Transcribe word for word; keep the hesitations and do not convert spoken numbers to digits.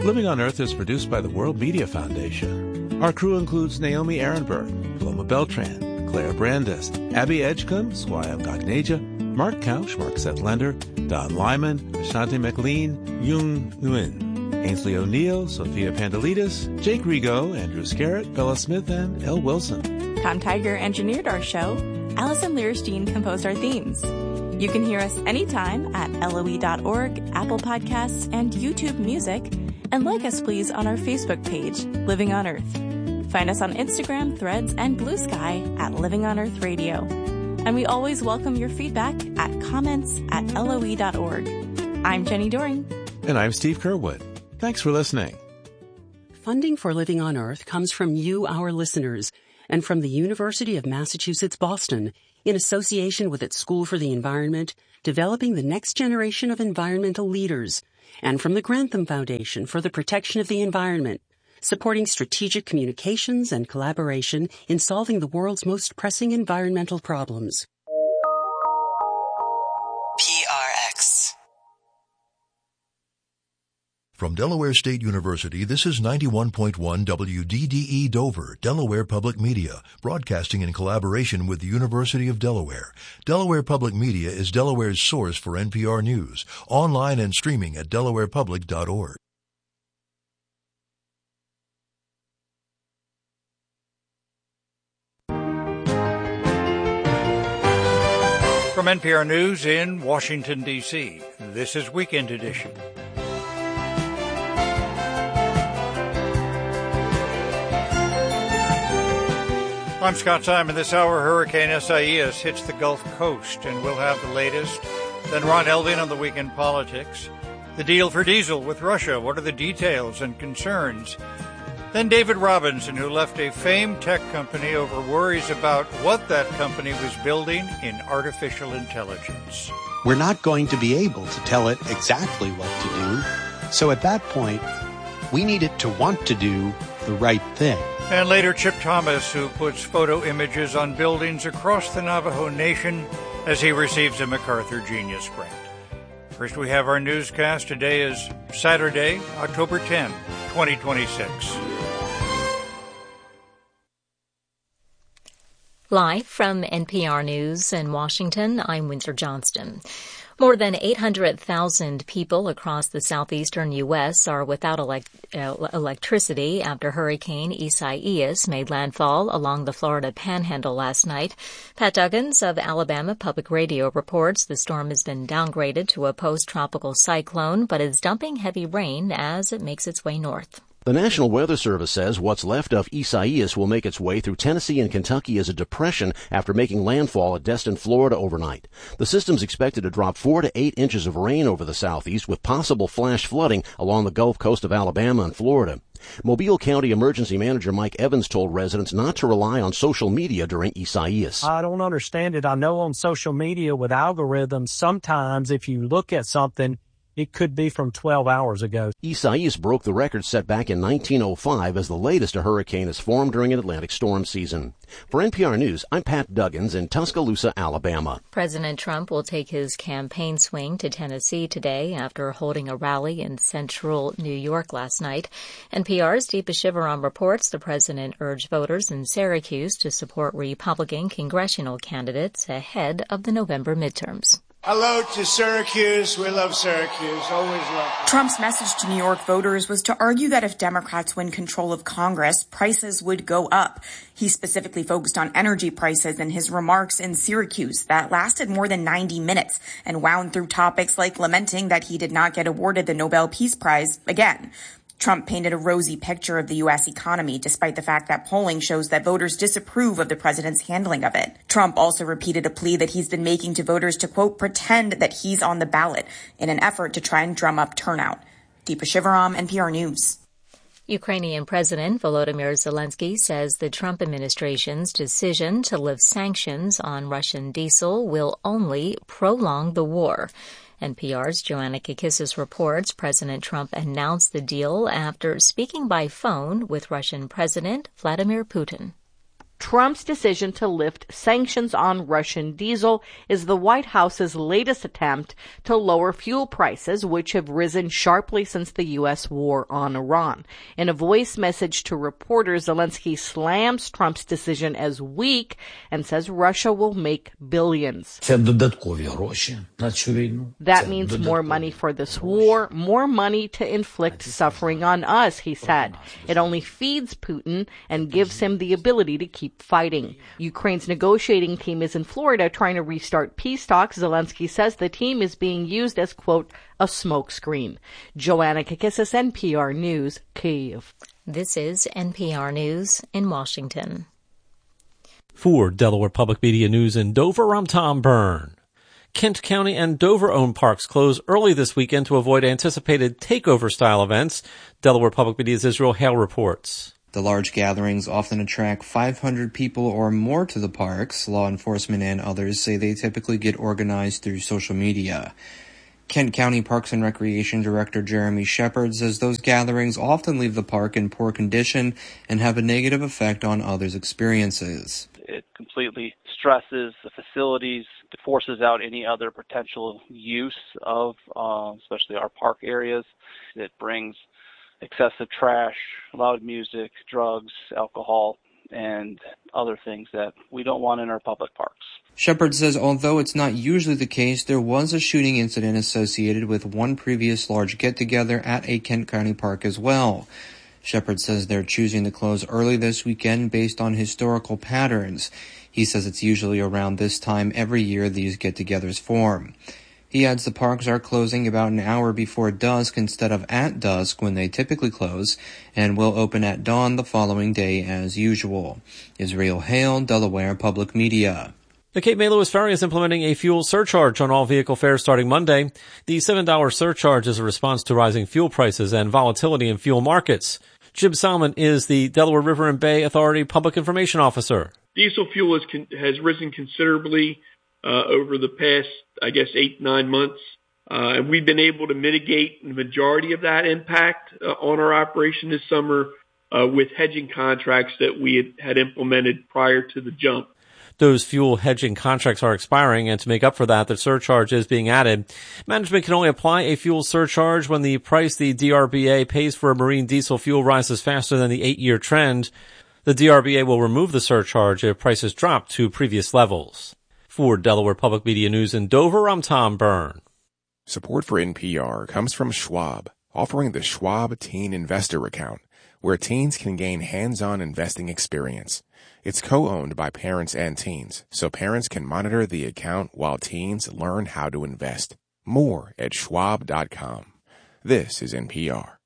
Living on Earth is produced by the World Media Foundation. Our crew includes Naomi Ehrenberg, Paloma Beltran, Claire Brandis, Abby Edgecombe, Swayam Gagneja, Mark Couch, Mark Settlander, Don Lyman, Ashanti McLean, Yung Nguyen, Ainsley O'Neill, Sophia Pandelides, Jake Rigo, Andrew Scarrett, Bella Smith, and Elle Wilson. Tom Tiger engineered our show. Allison Lierstein composed our themes. You can hear us anytime at L O E dot org, Apple Podcasts, and YouTube Music. And like us, please, on our Facebook page, Living on Earth. Find us on Instagram, Threads, and Blue Sky at Living on Earth Radio. And we always welcome your feedback at comments at L O E dot org. I'm Jenny Doring. And I'm Steve Curwood. Thanks for listening. Funding for Living on Earth comes from you, our listeners, and from the University of Massachusetts, Boston, in association with its School for the Environment, developing the next generation of environmental leaders, and from the Grantham Foundation for the Protection of the Environment, supporting strategic communications and collaboration in solving the world's most pressing environmental problems. P R X. From Delaware State University, this is ninety-one point one W D D E Dover, Delaware Public Media, broadcasting in collaboration with the University of Delaware. Delaware Public Media is Delaware's source for N P R News, online and streaming at delaware public dot org. From N P R News in Washington, D C, this is Weekend Edition. I'm Scott Simon. This hour, Hurricane Isaias hits the Gulf Coast, and we'll have the latest. Then Ron Elving on the weekend politics. The deal for diesel with Russia. What are the details and concerns? Then David Robinson, who left a famed tech company over worries about what that company was building in artificial intelligence. We're not going to be able to tell it exactly what to do. So at that point, we need it to want to do the right thing. And later, Chip Thomas, who puts photo images on buildings across the Navajo Nation as he receives a MacArthur Genius Grant. First, we have our newscast. Today is Saturday, October tenth, twenty twenty-six. Live from N P R News in Washington, I'm Windsor Johnston. More than eight hundred thousand people across the southeastern U S are without elect- uh, electricity after Hurricane Isaias made landfall along the Florida Panhandle last night. Pat Duggins of Alabama Public Radio reports the storm has been downgraded to a post-tropical cyclone, but is dumping heavy rain as it makes its way north. The National Weather Service says what's left of Isaias will make its way through Tennessee and Kentucky as a depression after making landfall at Destin, Florida overnight. The system's expected to drop four to eight inches of rain over the southeast with possible flash flooding along the Gulf Coast of Alabama and Florida. Mobile County Emergency Manager Mike Evans told residents not to rely on social media during Isaias. I don't understand it. I know on social media with algorithms, sometimes if you look at something, it could be from twelve hours ago. Isaias broke the record set back in nineteen oh five as the latest a hurricane has formed during an Atlantic storm season. For N P R News, I'm Pat Duggins in Tuscaloosa, Alabama. President Trump will take his campaign swing to Tennessee today after holding a rally in central New York last night. N P R's Deepa Shivaram reports the president urged voters in Syracuse to support Republican congressional candidates ahead of the November midterms. Hello to Syracuse. We love Syracuse. Always love it. Trump's message to New York voters was to argue that if Democrats win control of Congress, prices would go up. He specifically focused on energy prices in his remarks in Syracuse that lasted more than ninety minutes and wound through topics like lamenting that he did not get awarded the Nobel Peace Prize again. Trump painted a rosy picture of the U S economy, despite the fact that polling shows that voters disapprove of the president's handling of it. Trump also repeated a plea that he's been making to voters to, quote, pretend that he's on the ballot in an effort to try and drum up turnout. Deepa Shivaram, N P R News. Ukrainian President Volodymyr Zelensky says the Trump administration's decision to lift sanctions on Russian diesel will only prolong the war. N P R's Joanna Kakissis reports President Trump announced the deal after speaking by phone with Russian President Vladimir Putin. Trump's decision to lift sanctions on Russian diesel is the White House's latest attempt to lower fuel prices, which have risen sharply since the U S war on Iran. In a voice message to reporters, Zelensky slams Trump's decision as weak and says Russia will make billions. That means more money for this war, more money to inflict suffering on us, he said. It only feeds Putin and gives him the ability to keep fighting. Ukraine's negotiating team is in Florida trying to restart peace talks. Zelensky says the team is being used as, quote, a smokescreen. Joanna Kakissis, N P R News, Kyiv. This is N P R News in Washington. For Delaware Public Media News in Dover, I'm Tom Byrne. Kent County and Dover-owned parks close early this weekend to avoid anticipated takeover-style events. Delaware Public Media's Israel Hale reports. The large gatherings often attract five hundred people or more to the parks. Law enforcement and others say they typically get organized through social media. Kent County Parks and Recreation Director Jeremy Shepard says those gatherings often leave the park in poor condition and have a negative effect on others' experiences. It completely stresses the facilities, forces out any other potential use of, uh, especially our park areas. It brings excessive trash, loud music, drugs, alcohol, and other things that we don't want in our public parks. Shepard says although it's not usually the case, there was a shooting incident associated with one previous large get-together at a Kent County park as well. Shepard says they're choosing to close early this weekend based on historical patterns. He says it's usually around this time every year these get-togethers form. He adds the parks are closing about an hour before dusk instead of at dusk when they typically close, and will open at dawn the following day as usual. Israel Hale, Delaware Public Media. The Cape May Lewis Ferry is implementing a fuel surcharge on all vehicle fares starting Monday. The seven dollars surcharge is a response to rising fuel prices and volatility in fuel markets. Jim Salmon is the Delaware River and Bay Authority Public Information Officer. Diesel fuel has, has risen considerably uh, over the past, I guess, eight, nine months. Uh, and we've been able to mitigate the majority of that impact uh, on our operation this summer uh, with hedging contracts that we had, had implemented prior to the jump. Those fuel hedging contracts are expiring, and to make up for that, the surcharge is being added. Management can only apply a fuel surcharge when the price the D R B A pays for marine diesel fuel rises faster than the eight-year trend. The D R B A will remove the surcharge if prices drop to previous levels. For Delaware Public Media News in Dover, I'm Tom Byrne. Support for N P R comes from Schwab, offering the Schwab Teen Investor Account, where teens can gain hands-on investing experience. It's co-owned by parents and teens, so parents can monitor the account while teens learn how to invest. More at schwab dot com. This is N P R.